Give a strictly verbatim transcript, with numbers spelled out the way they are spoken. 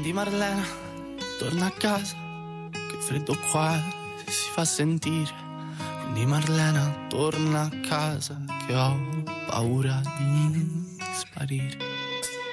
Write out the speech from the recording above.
Quindi Marlena, torna a casa, che freddo qua si fa sentire. Quindi Marlena, torna a casa, che ho paura di sparire.